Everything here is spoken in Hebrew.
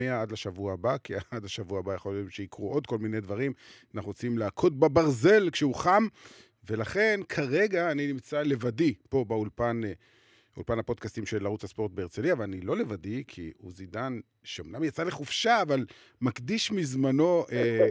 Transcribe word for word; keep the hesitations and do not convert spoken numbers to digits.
עד לשבוע הבא, כי עד השבוע הבא יכול להיות שיקרו עוד כל מיני דברים. אנחנו רוצים להכות בברזל כשהוא חם, ולכן כרגע אני נמצא לבדי פה באולפן, אולפן הפודקאסטים של ערוץ הספורט בהרצליה, ואני לא לבדי, כי עוזי דן, שאומנם יצא לחופשה, אבל מקדיש מזמנו אה,